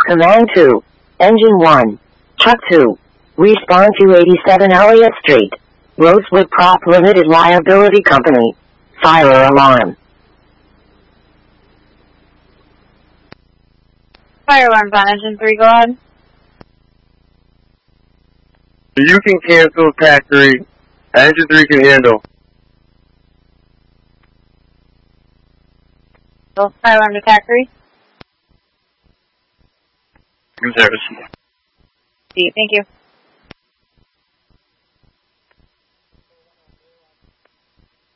Command 2. Engine 1. Truck 2. Respond to 87 Elliott Street. Rosewood Prop Limited Liability Company. Fire alarm. Fire alarm's on engine 3, go ahead. You can cancel attack 3. Engine 3 can handle. Fire alarm to attack 3. Service. Thank you.